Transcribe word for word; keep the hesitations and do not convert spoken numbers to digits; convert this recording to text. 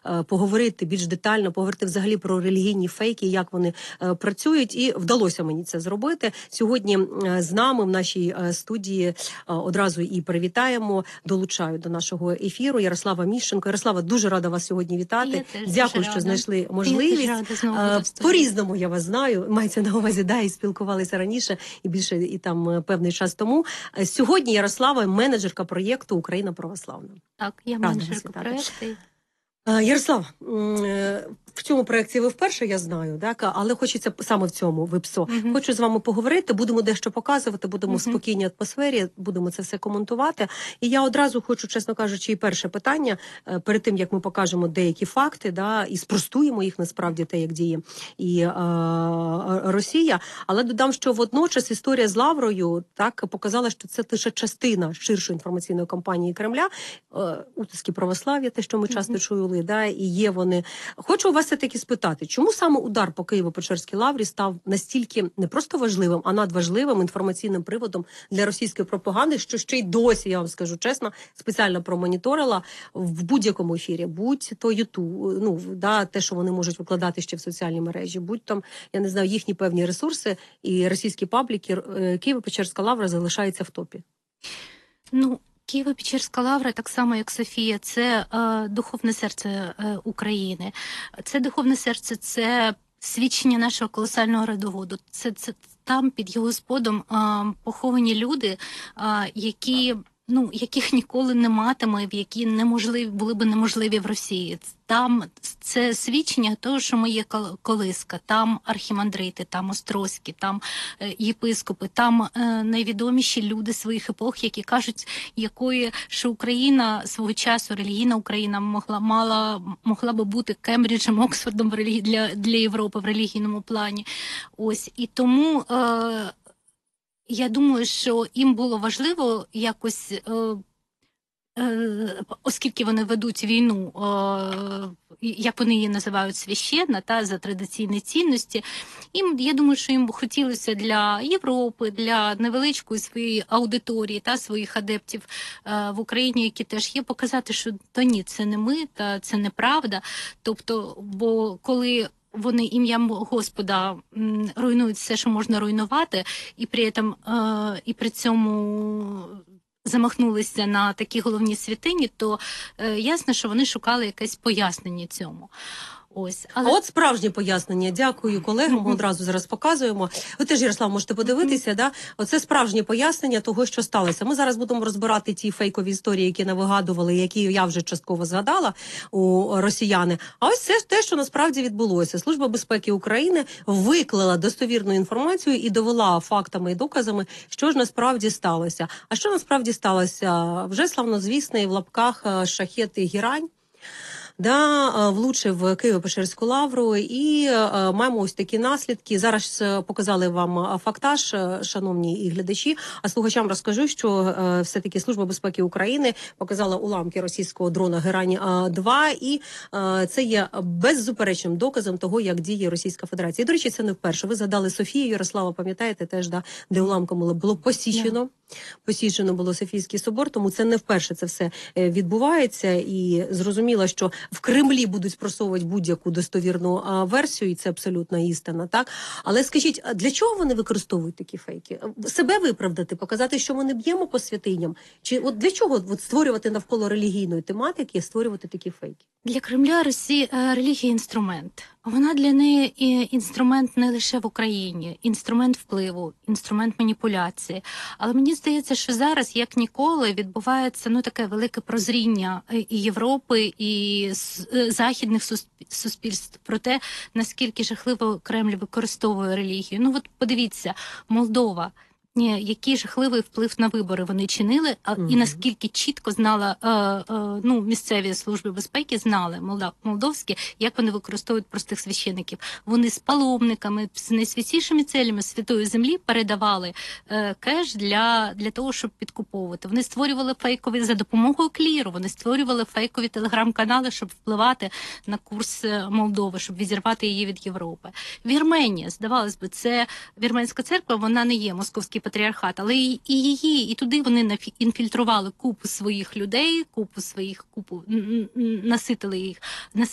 поговорити більш детально, поговорити взагалі про релігійні фейки, як вони працюють, і вдалося мені це зробити. Сьогодні з нами в нашій студії одразу і привітаємо, долучаю до нашого ефіру Ярослава Міщенко. Ярослава, дуже рада вас сьогодні вітати. Дякую, що знайшли можливість. По-різному я вас знаю, мається на увазі, да, і спілкувалися раніше, і більше і там певний час тому. Сьогодні Ярослава менеджерка проєкту «Україна православна». Так, я менеджерка проєкту. Ярослав, в цьому проєкті ви вперше, я знаю, так? Але хочеться саме в цьому, в ІПСО. Uh-huh. Хочу з вами поговорити, будемо дещо показувати, будемо uh-huh. в спокійній атмосфері, будемо це все коментувати. І я одразу хочу, чесно кажучи, і перше питання, перед тим, як ми покажемо деякі факти, да, і спростуємо їх, насправді, те, як діє і е, Росія. Але додам, що водночас історія з Лаврою так показала, що це лише частина ширшої інформаційної кампанії Кремля, е, утиски православ'я, те, що ми часто uh-huh. чули, да, і є вони. Хочу у вас все-таки спитати, чому саме удар по Києво-Печерській лаврі став настільки не просто важливим, а надважливим інформаційним приводом для російської пропаганди, що ще й досі, я вам скажу чесно, спеціально промоніторила в будь-якому ефірі, будь-то Ютуб, ну, да, те, що вони можуть викладати ще в соціальні мережі, будь-там, я не знаю, їхні певні ресурси і російські пабліки, Києво-Печерська лавра залишається в топі. Ну, Києво-Печерська лавра, так само як Софія, це е, духовне серце е, України. Це духовне серце, це свідчення нашого колосального родоводу. Це, це там під його сподом е, поховані люди, е, які, ну, яких ніколи не матиме, які неможливі, були б неможливі в Росії. Там це свідчення того, що ми є колиска, там архімандрити, там острозькі, там е, єпископи, там е, найвідоміші люди своїх епох, які кажуть, якої що Україна свого часу, релігійна Україна могла мала могла би бути Кембриджем, Оксфордом в релі... для, для Європи в релігійному плані. Ось і тому е, я думаю, що їм було важливо якось. Е, Оскільки вони ведуть війну, як вони її називають, священна, та за традиційні цінності, їм, я думаю, що їм хотілося для Європи, для невеличкої своєї аудиторії та своїх адептів в Україні, які теж є, показати, що то ні, це не ми, та це неправда. Тобто, бо коли вони ім'ям Господа руйнують все, що можна руйнувати, і при цьому, і при цьому замахнулися на такі головні святині, то е, ясно, що вони шукали якесь пояснення цьому. Ось, але... А от справжнє пояснення. Дякую колегам, ми одразу зараз показуємо. Ви теж, Ярослав, можете подивитися, mm-hmm. да? Оце справжнє пояснення того, що сталося. Ми зараз будемо розбирати ті фейкові історії, які не вигадували, які я вже частково згадала у росіяни. А ось це те, що насправді відбулося. Служба безпеки України виклала достовірну інформацію і довела фактами і доказами, що ж насправді сталося. А що насправді сталося? Вже славнозвісний в лапках шахет «Герань» Да, влучив Києво-Печерську лавру, і е, маємо ось такі наслідки. Зараз показали вам фактаж, шановні і глядачі, а слухачам розкажу, що е, все-таки Служба безпеки України показала уламки російського дрона «Герань-два», і е, це є беззаперечним доказом того, як діє Російська Федерація. І, до речі, це не вперше. Ви згадали Софію, Ярослава, пам'ятаєте, теж, да, де уламком було посічено. Yeah. Посічено було Софійський собор, тому це не вперше це все відбувається. І зрозуміло, що в Кремлі будуть спросовувати будь-яку достовірну а, версію, і це абсолютна істина, так? Але скажіть, для чого вони використовують такі фейки? Себе виправдати, показати, що ми не б'ємо по святиням? Чи от для чого от, створювати навколо релігійної тематики, створювати такі фейки? Для Кремля Росія, релігія – інструмент. Вона для неї інструмент не лише в Україні, інструмент впливу, інструмент маніпуляції. Але мені здається, що зараз, як ніколи, відбувається ну таке велике прозріння і Європи, і західних суспільств про те, наскільки жахливо Кремль використовує релігію. Ну от подивіться, Молдова. Який жахливий вплив на вибори вони чинили, а mm-hmm. і наскільки чітко знала е, е, ну, місцеві служби безпеки, знали молдав, молдовські, як вони використовують простих священиків. Вони з паломниками, з найсвятішими целями святої землі передавали е, кеш для, для того, щоб підкуповувати. Вони створювали фейкові за допомогою кліру, вони створювали фейкові телеграм-канали, щоб впливати на курс Молдови, щоб відірвати її від Європи. Вірменія, здавалось би, це Вірменська церква, вона не є московський патріархат, але і, і її, і туди вони інфільтрували купу своїх людей, купу своїх, купу наситили їх,